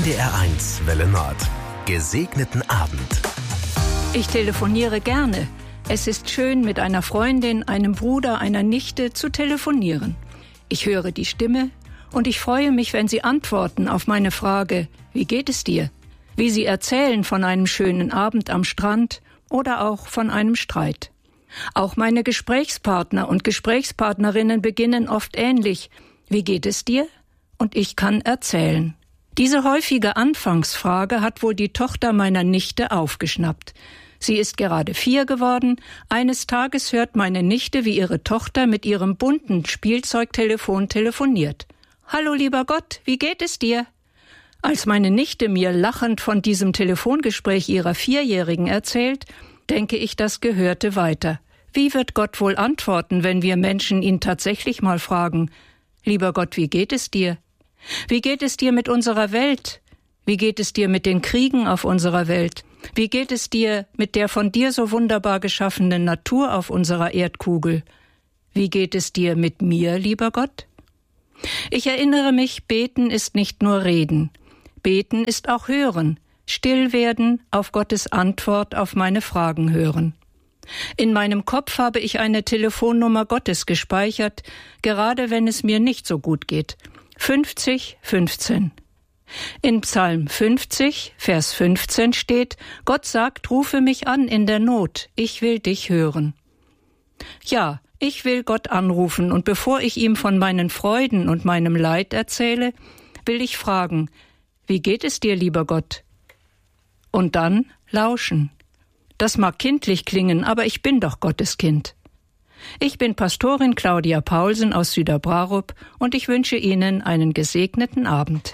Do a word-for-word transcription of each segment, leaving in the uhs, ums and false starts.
D R eins Welle Nord. Gesegneten Abend. Ich telefoniere gerne. Es ist schön, mit einer Freundin, einem Bruder, einer Nichte zu telefonieren. Ich höre die Stimme und ich freue mich, wenn sie antworten auf meine Frage, wie geht es dir? Wie sie erzählen von einem schönen Abend am Strand oder auch von einem Streit. Auch meine Gesprächspartner und Gesprächspartnerinnen beginnen oft ähnlich. Wie geht es dir? Und ich kann erzählen. Diese häufige Anfangsfrage hat wohl die Tochter meiner Nichte aufgeschnappt. Sie ist gerade vier geworden. Eines Tages hört meine Nichte, wie ihre Tochter mit ihrem bunten Spielzeugtelefon telefoniert. »Hallo, lieber Gott, wie geht es dir?« Als meine Nichte mir lachend von diesem Telefongespräch ihrer Vierjährigen erzählt, denke ich, das gehörte weiter. Wie wird Gott wohl antworten, wenn wir Menschen ihn tatsächlich mal fragen, »Lieber Gott, wie geht es dir?« Wie geht es dir mit unserer Welt? Wie geht es dir mit den Kriegen auf unserer Welt? Wie geht es dir mit der von dir so wunderbar geschaffenen Natur auf unserer Erdkugel? Wie geht es dir mit mir, lieber Gott? Ich erinnere mich, beten ist nicht nur reden. Beten ist auch hören, still werden, auf Gottes Antwort auf meine Fragen hören. In meinem Kopf habe ich eine Telefonnummer Gottes gespeichert, gerade wenn es mir nicht so gut geht. fünfzig fünfzehn. In Psalm fünfzig, Vers fünfzehn steht, Gott sagt, rufe mich an in der Not, ich will dich hören. Ja, ich will Gott anrufen und bevor ich ihm von meinen Freuden und meinem Leid erzähle, will ich fragen, wie geht es dir, lieber Gott? Und dann lauschen. Das mag kindlich klingen, aber ich bin doch Gottes Kind. Ich bin Pastorin Claudia Paulsen aus Süderbrarup und ich wünsche Ihnen einen gesegneten Abend.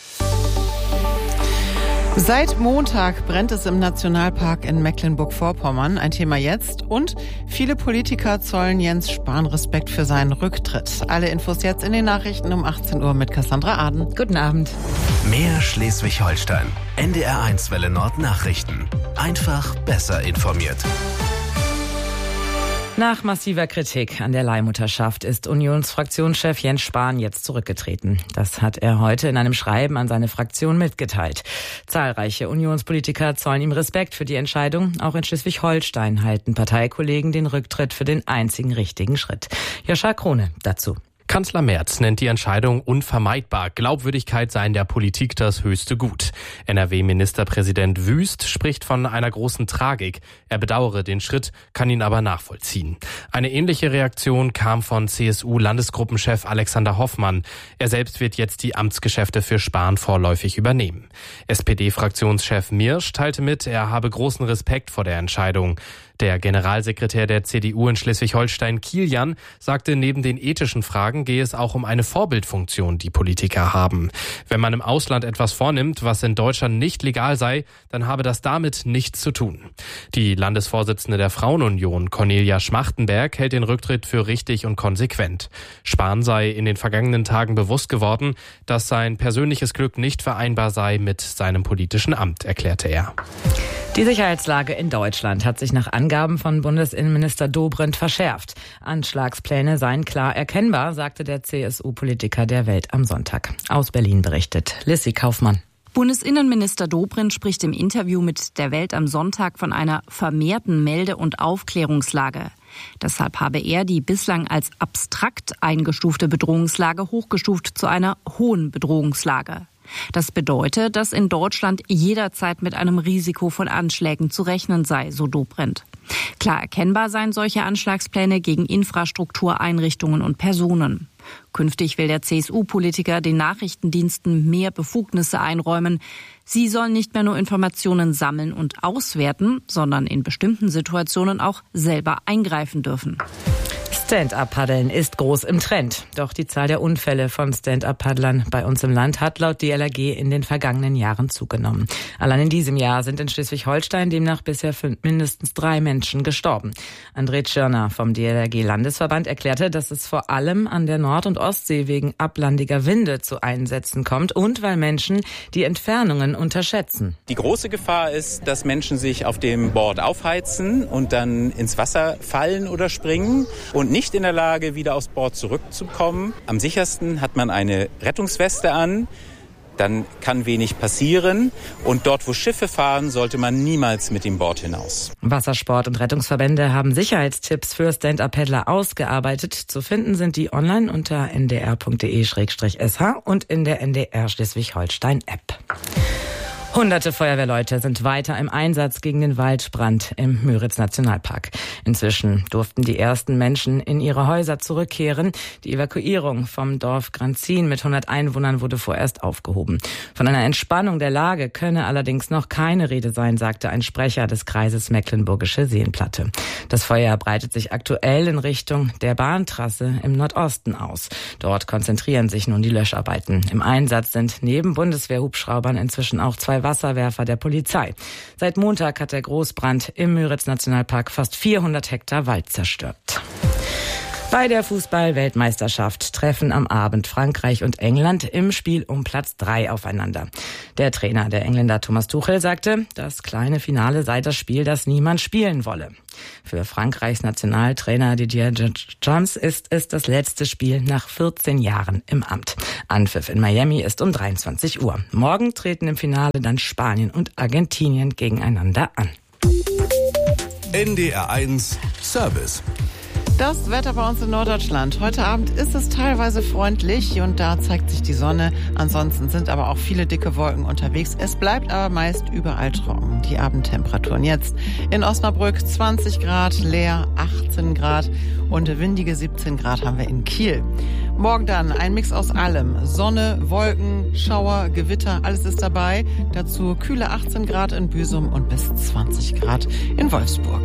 Seit Montag brennt es im Nationalpark in Mecklenburg-Vorpommern, ein Thema jetzt. Und viele Politiker zollen Jens Spahn Respekt für seinen Rücktritt. Alle Infos jetzt in den Nachrichten um achtzehn Uhr mit Cassandra Aden. Guten Abend. Mehr Schleswig-Holstein. N D R eins Welle Nord Nachrichten. Einfach besser informiert. Nach massiver Kritik an der Leihmutterschaft ist Unionsfraktionschef Jens Spahn jetzt zurückgetreten. Das hat er heute in einem Schreiben an seine Fraktion mitgeteilt. Zahlreiche Unionspolitiker zollen ihm Respekt für die Entscheidung. Auch in Schleswig-Holstein halten Parteikollegen den Rücktritt für den einzigen richtigen Schritt. Joscha Krone dazu. Kanzler Merz nennt die Entscheidung unvermeidbar. Glaubwürdigkeit sei in der Politik das höchste Gut. N R W-Ministerpräsident Wüst spricht von einer großen Tragik. Er bedauere den Schritt, kann ihn aber nachvollziehen. Eine ähnliche Reaktion kam von C S U-Landesgruppenchef Alexander Hoffmann. Er selbst wird jetzt die Amtsgeschäfte für Spahn vorläufig übernehmen. S P D-Fraktionschef Mirsch teilte mit, er habe großen Respekt vor der Entscheidung. Der Generalsekretär der C D U in Schleswig-Holstein, Kilian, sagte, neben den ethischen Fragen gehe es auch um eine Vorbildfunktion, die Politiker haben. Wenn man im Ausland etwas vornimmt, was in Deutschland nicht legal sei, dann habe das damit nichts zu tun. Die Landesvorsitzende der Frauenunion, Cornelia Schmachtenberg, hält den Rücktritt für richtig und konsequent. Spahn sei in den vergangenen Tagen bewusst geworden, dass sein persönliches Glück nicht vereinbar sei mit seinem politischen Amt, erklärte er. Die Sicherheitslage in Deutschland hat sich nach Angaben von Bundesinnenminister Dobrindt verschärft. Anschlagspläne seien klar erkennbar, sagte der C S U-Politiker der Welt am Sonntag. Aus Berlin berichtet Lissy Kaufmann. Bundesinnenminister Dobrindt spricht im Interview mit der Welt am Sonntag von einer vermehrten Melde- und Aufklärungslage. Deshalb habe er die bislang als abstrakt eingestufte Bedrohungslage hochgestuft zu einer hohen Bedrohungslage. Das bedeutet, dass in Deutschland jederzeit mit einem Risiko von Anschlägen zu rechnen sei, so Dobrindt. Klar erkennbar seien solche Anschlagspläne gegen Infrastruktur, Einrichtungen und Personen. Künftig will der C S U-Politiker den Nachrichtendiensten mehr Befugnisse einräumen. Sie sollen nicht mehr nur Informationen sammeln und auswerten, sondern in bestimmten Situationen auch selber eingreifen dürfen. Stand-up-Paddeln ist groß im Trend. Doch die Zahl der Unfälle von Stand-up-Paddlern bei uns im Land hat laut D L R G in den vergangenen Jahren zugenommen. Allein in diesem Jahr sind in Schleswig-Holstein demnach bisher mindestens drei Menschen gestorben. André Tschirner vom D L R G-Landesverband erklärte, dass es vor allem an der Nord- und Ostsee wegen ablandiger Winde zu Einsätzen kommt und weil Menschen die Entfernungen unterschätzen. Die große Gefahr ist, dass Menschen sich auf dem Board aufheizen und dann ins Wasser fallen oder springen und nicht in der Lage, wieder aufs Board zurückzukommen. Am sichersten hat man eine Rettungsweste an. dann kann wenig passieren. Und dort, wo Schiffe fahren, sollte man niemals mit dem Board hinaus. Wassersport- und Rettungsverbände haben Sicherheitstipps für Stand-Up-Paddler ausgearbeitet. Zu finden sind die online unter n d r punkt d e slash s h und in der N D R Schleswig-Holstein-App. Hunderte Feuerwehrleute sind weiter im Einsatz gegen den Waldbrand im Müritz-Nationalpark. Inzwischen durften die ersten Menschen in ihre Häuser zurückkehren. Die Evakuierung vom Dorf Granzin mit hundert Einwohnern wurde vorerst aufgehoben. Von einer Entspannung der Lage könne allerdings noch keine Rede sein, sagte ein Sprecher des Kreises Mecklenburgische Seenplatte. Das Feuer breitet sich aktuell in Richtung der Bahntrasse im Nordosten aus. Dort konzentrieren sich nun die Löscharbeiten. Im Einsatz sind neben Bundeswehrhubschraubern inzwischen auch zwei Wasserwerfer der Polizei. Seit Montag hat der Großbrand im Müritz-Nationalpark fast vierhundert Hektar Wald zerstört. Bei der Fußball-Weltmeisterschaft treffen am Abend Frankreich und England im Spiel um Platz drei aufeinander. Der Trainer der Engländer Thomas Tuchel sagte, das kleine Finale sei das Spiel, das niemand spielen wolle. Für Frankreichs Nationaltrainer Didier Deschamps ist es das letzte Spiel nach vierzehn Jahren im Amt. Anpfiff in Miami ist um dreiundzwanzig Uhr. Morgen treten im Finale dann Spanien und Argentinien gegeneinander an. N D R eins Service. Das Wetter bei uns in Norddeutschland. Heute Abend ist es teilweise freundlich. Hier und da zeigt sich die Sonne. Ansonsten sind aber auch viele dicke Wolken unterwegs. Es bleibt aber meist überall trocken. Die Abendtemperaturen jetzt in Osnabrück zwanzig Grad, Leer achtzehn Grad und windige siebzehn Grad haben wir in Kiel. Morgen dann ein Mix aus allem. Sonne, Wolken, Schauer, Gewitter, alles ist dabei. Dazu kühle achtzehn Grad in Büsum und bis zwanzig Grad in Wolfsburg.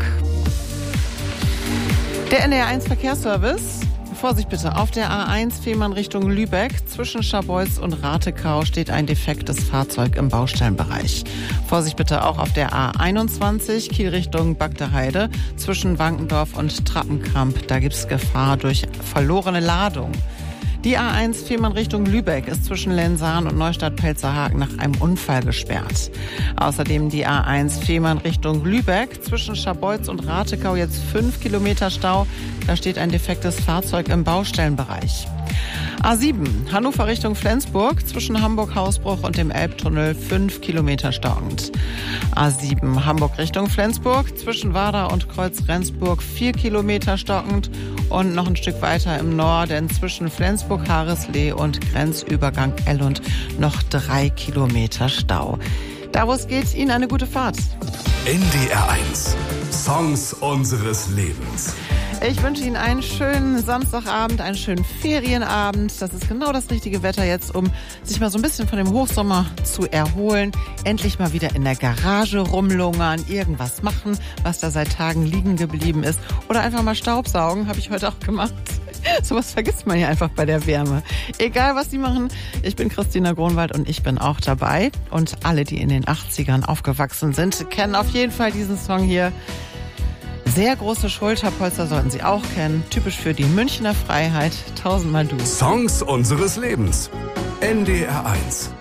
Der N D R eins Verkehrsservice. Vorsicht bitte, auf der A eins Fehmarn Richtung Lübeck. Zwischen Scharbeutz und Ratekau steht ein defektes Fahrzeug im Baustellenbereich. Vorsicht bitte auch auf der A einundzwanzig Kiel Richtung Bagdeheide. Zwischen Wankendorf und Trappenkamp. Da gibt's Gefahr durch verlorene Ladung. Die A eins Fehmarn Richtung Lübeck ist zwischen Lensahn und Neustadt-Pelzerhagen nach einem Unfall gesperrt. Außerdem die A eins Fehmarn Richtung Lübeck zwischen Scharbeutz und Ratekau jetzt fünf Kilometer Stau. Da steht ein defektes Fahrzeug im Baustellenbereich. A sieben Hannover Richtung Flensburg zwischen Hamburg-Hausbruch und dem Elbtunnel fünf Kilometer stockend. A sieben Hamburg Richtung Flensburg zwischen Warda und Kreuz-Rendsburg vier Kilometer stockend und noch ein Stück weiter im Norden zwischen Flensburg, Hareslee und Grenzübergang Ellund noch drei Kilometer Stau. Da wo es geht, Ihnen eine gute Fahrt. N D R eins Songs unseres Lebens. Ich wünsche Ihnen einen schönen Samstagabend, einen schönen Ferienabend. Das ist genau das richtige Wetter jetzt, um sich mal so ein bisschen von dem Hochsommer zu erholen. Endlich mal wieder in der Garage rumlungern, irgendwas machen, was da seit Tagen liegen geblieben ist. Oder einfach mal Staubsaugen, habe ich heute auch gemacht. Sowas vergisst man ja einfach bei der Wärme. Egal, was Sie machen, ich bin Christina Gronwald und ich bin auch dabei. Und alle, die in den achtzigern aufgewachsen sind, kennen auf jeden Fall diesen Song hier. Sehr große Schulterpolster sollten Sie auch kennen. Typisch für die Münchner Freiheit. Tausendmal du. Songs unseres Lebens. N D R eins.